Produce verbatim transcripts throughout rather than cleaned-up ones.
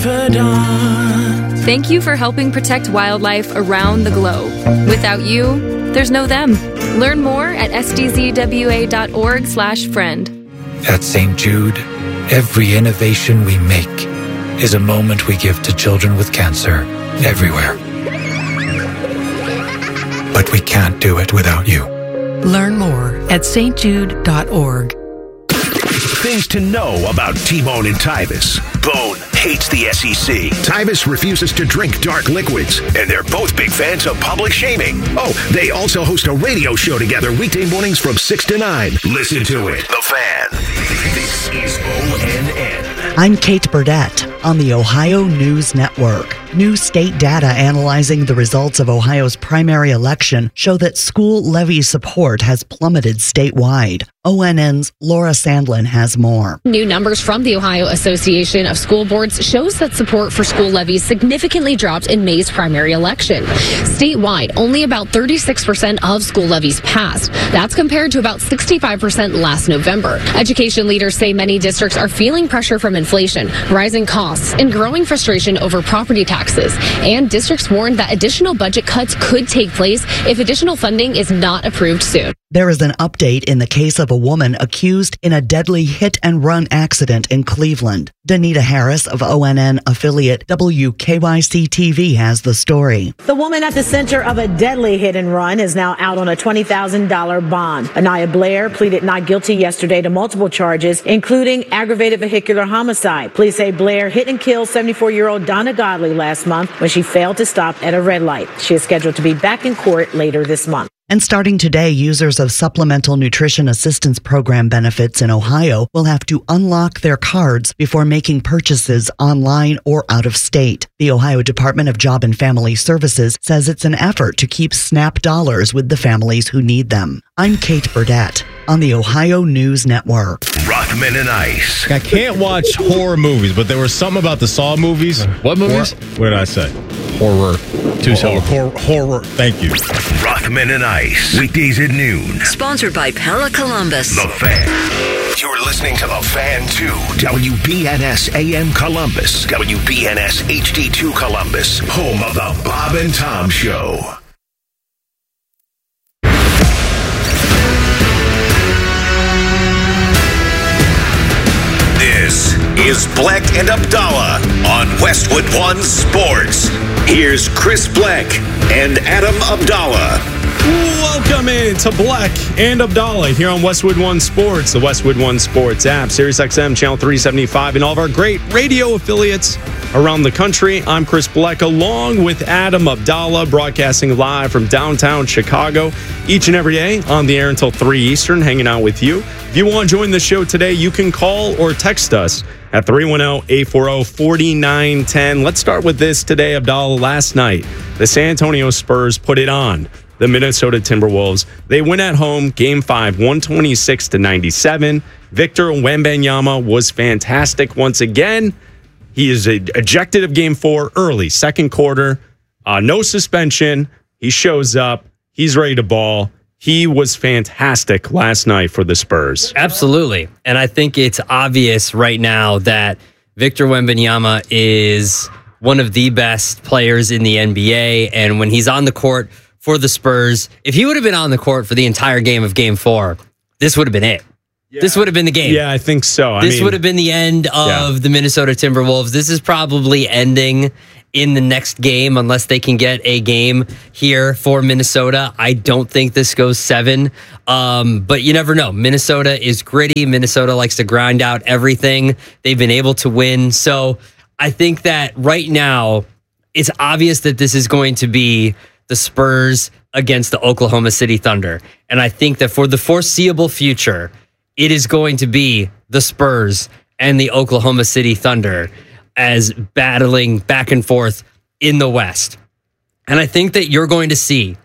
confidant. Thank you for helping protect wildlife around the globe. Without you, there's no them. Learn more at s d z w a dot org slash friend. At Saint Jude, every innovation we make is a moment we give to children with cancer everywhere. But we can't do it without you. Learn more at s t jude dot org. Things to know about T-Bone and Tyvis. Bone hates the S E C. Tyvis refuses to drink dark liquids. And they're both big fans of public shaming. Oh, they also host a radio show together weekday mornings from six to nine. Listen to it. The Fan. This is O N N. I'm Kate Burdett on the Ohio News Network. New state data analyzing the results of Ohio's primary election show that school levy support has plummeted statewide. O N N's Laura Sandlin has more. New numbers from the Ohio Association of School Boards shows that support for school levies significantly dropped in May's primary election. Statewide, only about thirty-six percent of school levies passed. That's compared to about sixty-five percent last November. Education leaders say many districts are feeling pressure from inflation, rising costs, and growing frustration over property taxes. And districts warned that additional budget cuts could take place if additional funding is not approved soon. There is an update in the case of a woman accused in a deadly hit-and-run accident in Cleveland. Danita Harris of O N N affiliate W K Y C T V has the story. The woman at the center of a deadly hit-and-run is now out on a twenty thousand dollars bond. Anaya Blair pleaded not guilty yesterday to multiple charges, including aggravated vehicular homicide. Police say Blair hit and killed seventy-four-year-old Donna Godley last month when she failed to stop at a red light. She is scheduled to be back in court later this month. And starting today, users of Supplemental Nutrition Assistance Program benefits in Ohio will have to unlock their cards before making purchases online or out of state. The Ohio Department of Job and Family Services says it's an effort to keep SNAP dollars with the families who need them. I'm Kate Burdett on the Ohio News Network. Rothman and Ice. I can't watch horror movies, but there was something about the Saw movies. What movies? Hor- what did I say? Horror. Two syllables. Horror, horror. Thank you. Rothman and Ice. Weekdays at noon. Sponsored by Pella Columbus. The Fan. You're listening to The Fan two. W B N S A M Columbus. W B N S H D two Columbus. Home of The Bob and Tom Show. This is Black and Abdallah on Westwood One Sports. Here's Chris Black and Adam Abdallah. Welcome in to Black and Abdallah here on Westwood One Sports, the Westwood One Sports app, SiriusXM Channel three seventy-five, and all of our great radio affiliates around the country. I'm Chris Black, along with Adam Abdallah, broadcasting live from downtown Chicago each and every day on the air until three Eastern, hanging out with you. If you want to join the show today, you can call or text us at three one zero, eight four zero, four nine one zero. Let's start with this today, Abdallah. Last night, the San Antonio Spurs put it on the Minnesota Timberwolves. They win at home, game five, one twenty-six to ninety-seven. Victor Wembanyama was fantastic once again. He is ejected of game four early, second quarter. Uh, no suspension. He shows up. He's ready to ball. He was fantastic last night for the Spurs. Absolutely. And I think it's obvious right now that Victor Wembanyama is one of the best players in the N B A. And when he's on the court for the Spurs, if he would have been on the court for the entire game of game four, this would have been it. Yeah. This would have been the game. Yeah, I think so. I this mean, would have been the end of yeah. the Minnesota Timberwolves. This is probably ending in the next game unless they can get a game here for Minnesota. I don't think this goes seven, um, but you never know. Minnesota is gritty. Minnesota likes to grind out everything. They've been able to win. So I think that right now it's obvious that this is going to be the Spurs against the Oklahoma City Thunder. And I think that for the foreseeable future, it is going to be the Spurs and the Oklahoma City Thunder as battling back and forth in the West. And I think that you're going to see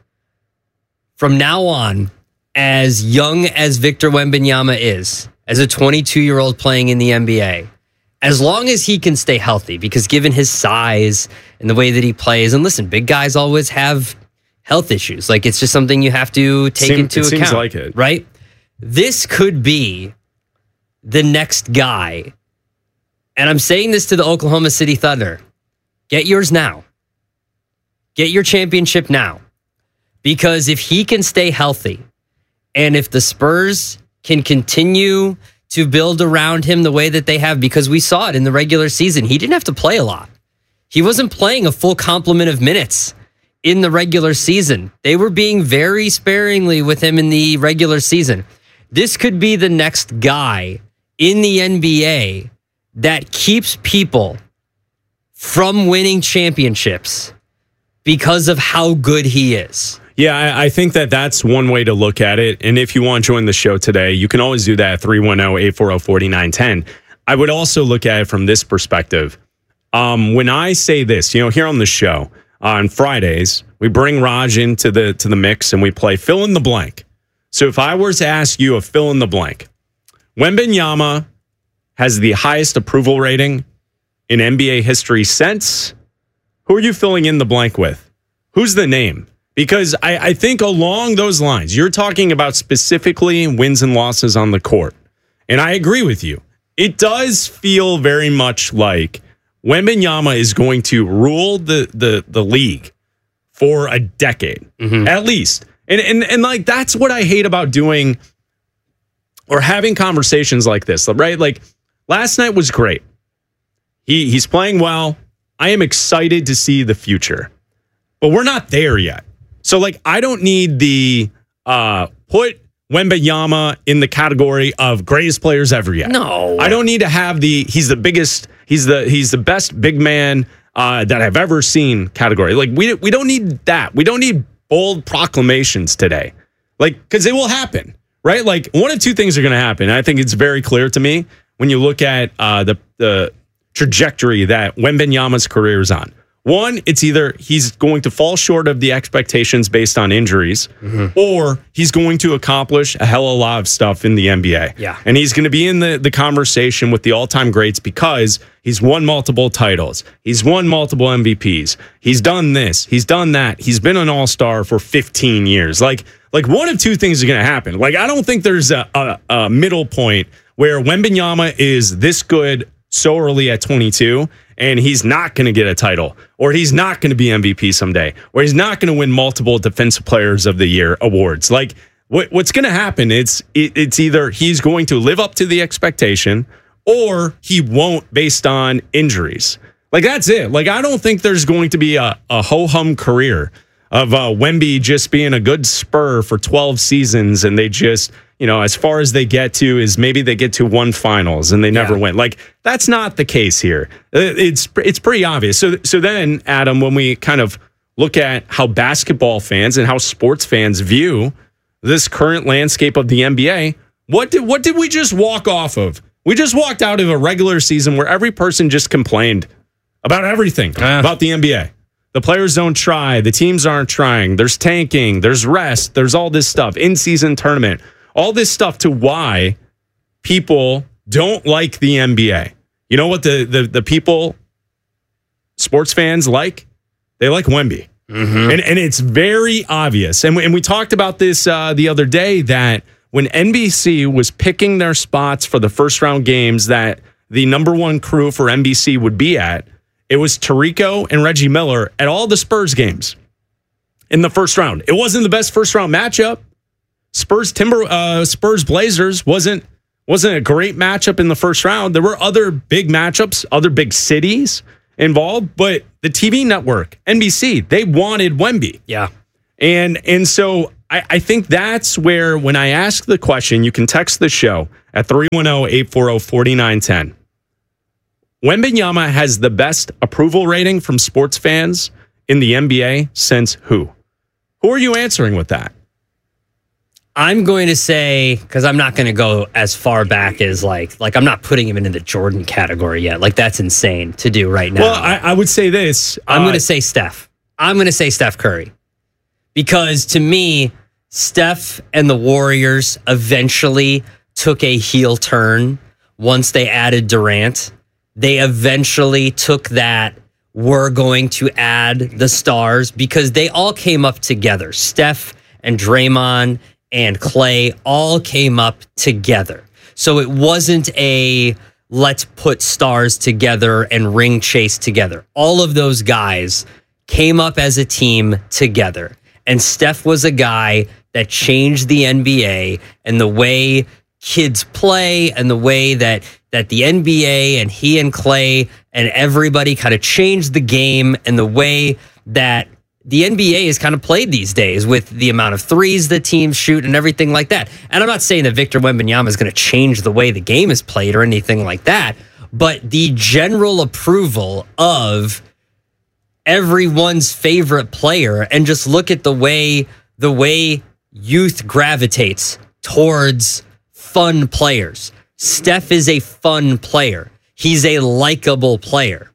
from now on, as young as Victor Wembanyama is, as a twenty-two-year-old playing in the N B A, as long as he can stay healthy, because given his size and the way that he plays, and listen, big guys always have health issues. Like, it's just something you have to take Seem, into it account. Seems like it. Right? This could be the next guy And I'm saying this to the Oklahoma City Thunder. Get yours now. Get your championship now. Because if he can stay healthy, and if the Spurs can continue to build around him the way that they have, because we saw it in the regular season, he didn't have to play a lot. He wasn't playing a full complement of minutes in the regular season. They were being very sparingly with him in the regular season. This could be the next guy in the N B A that keeps people from winning championships because of how good he is. Yeah, I, I think that that's one way to look at it. And if you want to join the show today, you can always do that at three one zero, eight four zero, four nine one zero. I would also look at it from this perspective. Um, when I say this, you know, here on the show on Fridays, we bring Raj into the to the mix and we play fill in the blank. So if I were to ask you a fill in the blank, Wembanyama has the highest approval rating in N B A history since. Who are you filling in the blank with? Who's the name? Because I, I think along those lines, you're talking about specifically wins and losses on the court. And I agree with you. It does feel very much like Wembanyama is going to rule the the, the league for a decade, mm-hmm. at least. And, and and like that's what I hate about doing or having conversations like this, right? Like last night was great. He he's playing well. I am excited to see the future. But we're not there yet. So like I don't need the uh, put Wembanyama in the category of greatest players ever yet. No. I don't need to have the he's the biggest, he's the he's the best big man uh, that I've ever seen category. Like we we don't need that. We don't need bold proclamations today. Like cuz it will happen, right? Like one of two things are going to happen. I think it's very clear to me when you look at uh, the the trajectory that Wembanyama's career is on. One, it's either he's going to fall short of the expectations based on injuries, mm-hmm. or he's going to accomplish a hell of a lot of stuff in the N B A. Yeah. And he's going to be in the, the conversation with the all-time greats because he's won multiple titles. He's won multiple M V Ps. He's done this. He's done that. He's been an all-star for fifteen years. Like, like one of two things is going to happen. Like, I don't think there's a, a, a middle point where Wembanyama is this good so early at twenty-two and he's not going to get a title, or he's not going to be M V P someday, or he's not going to win multiple Defensive Players of the Year awards. Like what, what's going to happen, it's it, it's either he's going to live up to the expectation or he won't based on injuries. Like that's it. Like I don't think there's going to be a, a ho-hum career of uh, Wemby just being a good Spur for twelve seasons and they just, you know, as far as they get to is maybe they get to one finals and they never yeah. win. Like that's not the case here. It's it's pretty obvious. So so then, Adam, when we kind of look at how basketball fans and how sports fans view this current landscape of the N B A, what did what did we just walk off of? We just walked out of a regular season where every person just complained about everything uh. about the N B A. The players don't try. The teams aren't trying. There's tanking. There's rest. There's all this stuff. In-season tournament. All this stuff to why people don't like the N B A. You know what the the, the people, sports fans like? They like Wemby. Mm-hmm. And, and it's very obvious. And we, and we talked about this uh, the other day that when N B C was picking their spots for the first round games that the number one crew for N B C would be at, it was Tirico and Reggie Miller at all the Spurs games in the first round. It wasn't the best first round matchup. Spurs Timber uh, Spurs Blazers wasn't wasn't a great matchup in the first round. There were other big matchups, other big cities involved, but the T V network, N B C, they wanted Wemby. Yeah. And and so I, I think that's where when I ask the question, you can text the show at three one zero, eight four zero, four nine one zero. Wembanyama has the best approval rating from sports fans in the N B A since who? Who are you answering with that? I'm going to say, because I'm not going to go as far back as like, like I'm not putting him into the Jordan category yet. Like that's insane to do right now. Well, I, I would say this. I'm uh, going to say Steph. I'm going to say Steph Curry. Because to me, Steph and the Warriors eventually took a heel turn once they added Durant. They eventually took that, we're going to add the stars, because they all came up together. Steph and Draymond and Clay all came up together. So it wasn't a, let's put stars together and ring chase together. All of those guys came up as a team together. And Steph was a guy that changed the N B A and the way kids play and the way that that the N B A and he and Clay and everybody kind of changed the game and the way that the N B A is kind of played these days with the amount of threes that teams shoot and everything like that. And I'm not saying that Victor Wembanyama is going to change the way the game is played or anything like that, but the general approval of everyone's favorite player, and just look at the way the way youth gravitates towards fun players. Steph is a fun player. He's a likable player.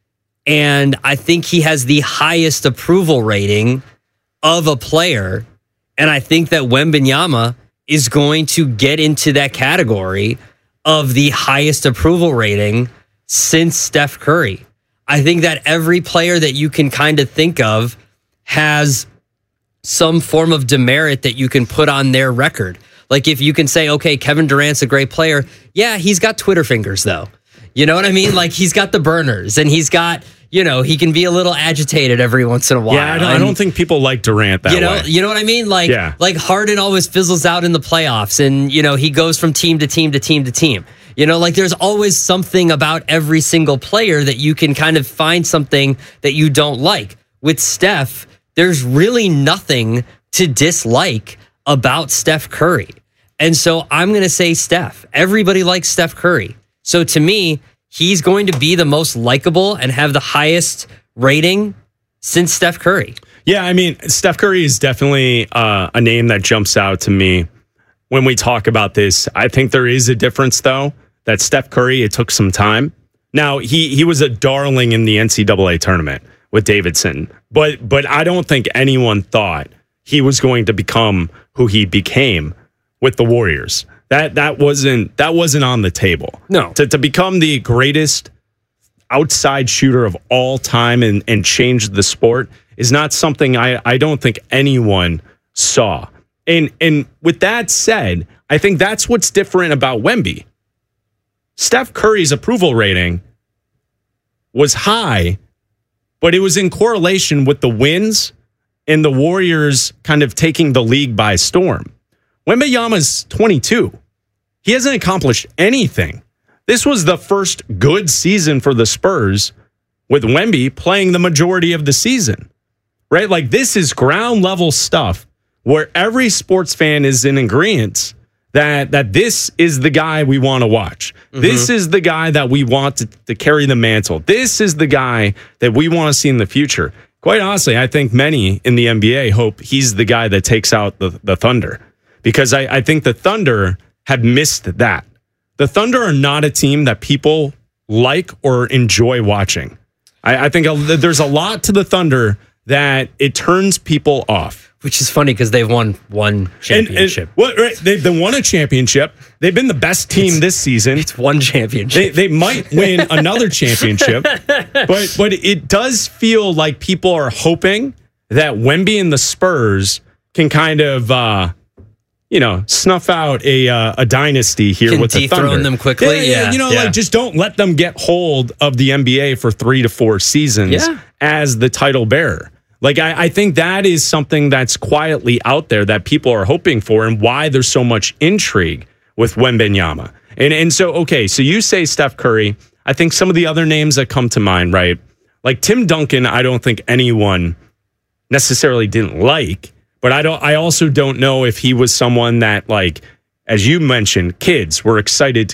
And I think he has the highest approval rating of a player. And I think that Wembanyama is going to get into that category of the highest approval rating since Steph Curry. I think that every player that you can kind of think of has some form of demerit that you can put on their record. Like if you can say, okay, Kevin Durant's a great player. Yeah, he's got Twitter fingers though. You know what I mean? Like he's got the burners and he's got, you know, he can be a little agitated every once in a while. Yeah, I don't, I don't think people like Durant that you know, way. You know what I mean? Like, yeah. like Harden always fizzles out in the playoffs and, you know, he goes from team to team to team to team. You know, like there's always something about every single player that you can kind of find something that you don't like. With Steph, there's really nothing to dislike about Steph Curry. And so I'm going to say Steph. Everybody likes Steph Curry. So to me, he's going to be the most likable and have the highest rating since Steph Curry. Yeah, I mean, Steph Curry is definitely uh, a name that jumps out to me when we talk about this. I think there is a difference, though, that Steph Curry, it took some time. Now, he he was a darling in the N C double A tournament with Davidson, but but I don't think anyone thought he was going to become who he became with the Warriors. That that wasn't that wasn't on the table. No. To to become the greatest outside shooter of all time and, and change the sport is not something I, I don't think anyone saw. And and with that said, I think that's what's different about Wemby. Steph Curry's approval rating was high, but it was in correlation with the wins and the Warriors kind of taking the league by storm. Wembanyama's twenty-two. He hasn't accomplished anything. This was the first good season for the Spurs with Wemby playing the majority of the season, right? Like this is ground level stuff where every sports fan is in agreement that, that this is the guy we want to watch. Mm-hmm. This is the guy that we want to, to carry the mantle. This is the guy that we want to see in the future. Quite honestly, I think many in the N B A hope he's the guy that takes out the, the Thunder, because I, I think the Thunder have missed that. The Thunder are not a team that people like or enjoy watching. I, I think a, there's a lot to the Thunder that it turns people off. Which is funny because they've won one championship. And, and, well, right, they've won a championship. They've been the best team it's, this season. It's one championship. They, they might win another championship. But but it does feel like people are hoping that Wemby and the Spurs can kind of, uh, you know, snuff out a uh, a dynasty here can with the Thunder. Dethrone them quickly. Yeah, yeah, yeah. you know, yeah. like just don't let them get hold of the N B A for three to four seasons yeah. as the title bearer. Like, I, I think that is something that's quietly out there that people are hoping for, and why there's so much intrigue with Wembanyama. And and so, okay, so you say Steph Curry. I think some of the other names that come to mind, right? Like Tim Duncan, I don't think anyone necessarily didn't like, but I don't. I also don't know if he was someone that, like, as you mentioned, kids were excited to